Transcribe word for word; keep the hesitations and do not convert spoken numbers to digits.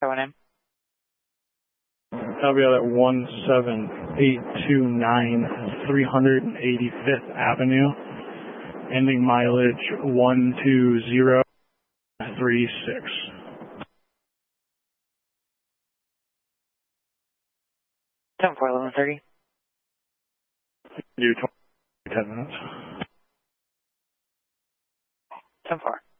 Go in. I'll be out at one seven eight two nine three hundred eighty-fifth Avenue, ending mileage one two zero three six. ten four, eleven thirty. Do ten minutes. ten four.